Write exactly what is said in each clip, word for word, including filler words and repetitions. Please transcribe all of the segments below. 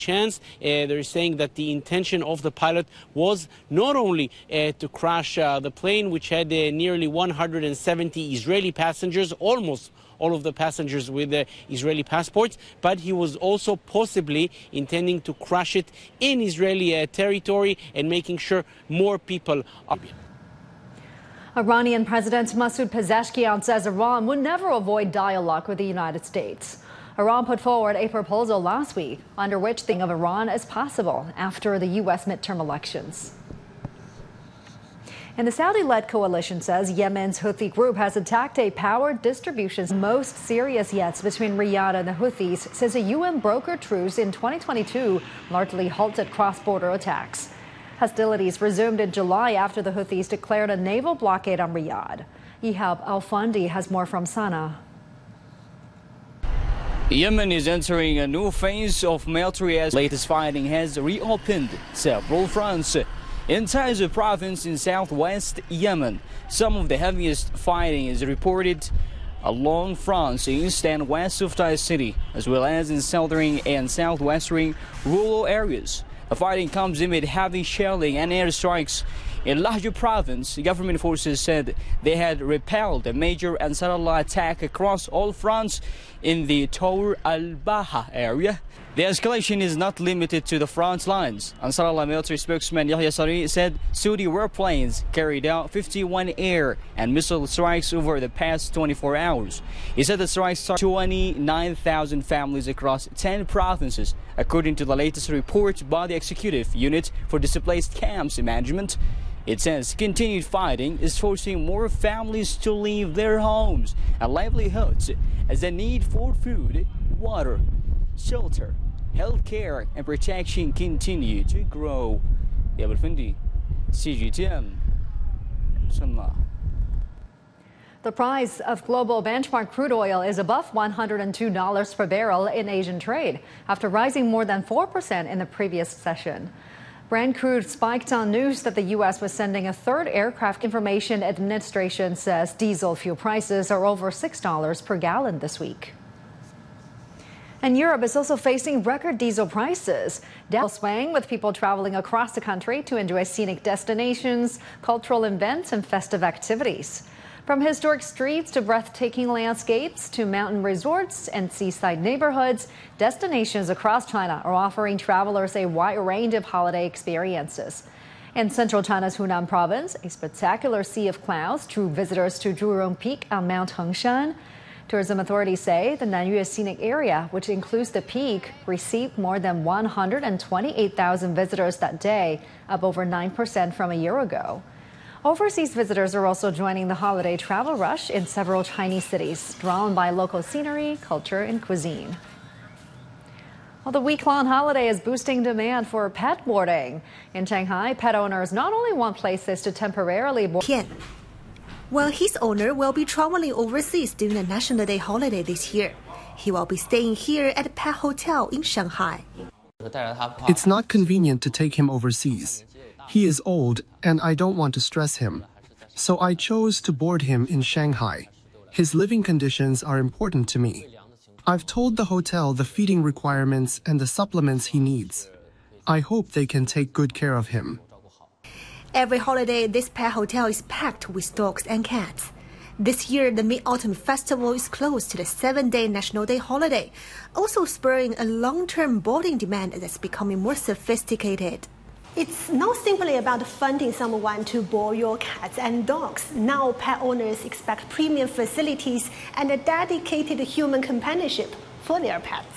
chance. Uh, they're saying that the intention of the pilot was not only uh, to crash uh, the plane, which had uh, nearly one hundred seventy Israeli passengers, almost all of the passengers with uh, Israeli passports, but he was also possibly intending to crash it in Israeli uh, territory and making sure more people are. Iranian President Masoud Pezeshkian says Iran would never avoid dialogue with the United States. Iran put forward a proposal last week under which the of Iran is possible after the U S midterm elections. And the Saudi-led coalition says Yemen's Houthi group has attacked a power distribution most serious yet between Riyadh and the Houthis since a U N-brokered truce in twenty twenty-two largely halted cross-border attacks. Hostilities resumed in July after the Houthis declared a naval blockade on Riyadh. Ihab Al-Fandi has more from Sana'a. Yemen is entering a new phase of military as latest fighting has reopened several fronts. In Taiz province in southwest Yemen, some of the heaviest fighting is reported along fronts east and west of Taiz city, as well as in southern and southwestern rural areas. The fighting comes amid heavy shelling and airstrikes. In Lahj province, government forces said they had repelled a major Ansarallah attack across all fronts in the Tor al-Baha area. The escalation is not limited to the front lines. Ansarallah military spokesman Yahya Sari said Saudi warplanes carried out fifty-one air and missile strikes over the past twenty-four hours. He said the strikes targeted twenty-nine thousand families across ten provinces, according to the latest report by the Executive Unit for Displaced Camps Management. It says continued fighting is forcing more families to leave their homes and livelihoods as the need for food, water, shelter, health care and protection continue to grow. C G T N, Sana'a. The price of global benchmark crude oil is above one hundred two dollars per barrel in Asian trade after rising more than four percent in the previous session. Brent crude spiked on news that the U S was sending a third aircraft. Information Administration says diesel fuel prices are over six dollars per gallon this week. And Europe is also facing record diesel prices. Down swing with people traveling across the country to enjoy scenic destinations, cultural events, and festive activities. From historic streets to breathtaking landscapes to mountain resorts and seaside neighborhoods, destinations across China are offering travelers a wide range of holiday experiences. In central China's Hunan province, a spectacular sea of clouds drew visitors to Zhurong Peak on Mount Hengshan. Tourism authorities say the Nanyue Scenic Area, which includes the peak, received more than one hundred twenty-eight thousand visitors that day, up over nine percent from a year ago. Overseas visitors are also joining the holiday travel rush in several Chinese cities, drawn by local scenery, culture, and cuisine. Well, the week-long holiday is boosting demand for pet boarding. In Shanghai, pet owners not only want places to temporarily board. Well, his owner will be traveling overseas during the National Day holiday this year. He will be staying here at a pet hotel in Shanghai. It's not convenient to take him overseas. He is old, and I don't want to stress him. So I chose to board him in Shanghai. His living conditions are important to me. I've told the hotel the feeding requirements and the supplements he needs. I hope they can take good care of him. Every holiday, this pet hotel is packed with dogs and cats. This year, the Mid-Autumn Festival is close to the seven-day National Day holiday, also spurring a long-term boarding demand that's becoming more sophisticated. It's not simply about funding someone to board your cats and dogs. Now pet owners expect premium facilities and a dedicated human companionship for their pets.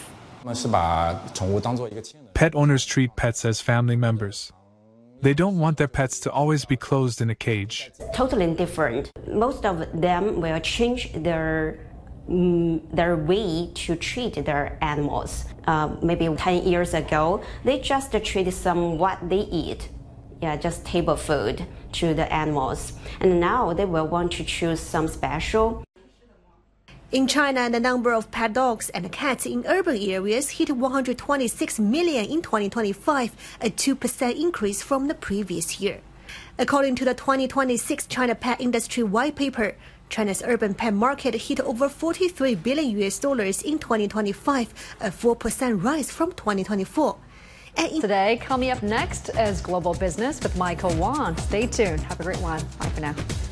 Pet owners treat pets as family members. They don't want their pets to always be closed in a cage. Totally different. Most of them will change their mm, their way to treat their animals. Uh, maybe ten years ago, they just treat some what they eat, yeah, just table food to the animals. And now they will want to choose some special. In China, the number of pet dogs and cats in urban areas hit one hundred twenty-six million in twenty twenty-five, a two percent increase from the previous year. According to the twenty twenty-six China Pet Industry White Paper, China's urban pet market hit over forty-three billion U S dollars in twenty twenty-five, a four percent rise from twenty twenty-four. And Today, coming up next is Global Business with Michael Wong. Stay tuned. Have a great one. Bye for now.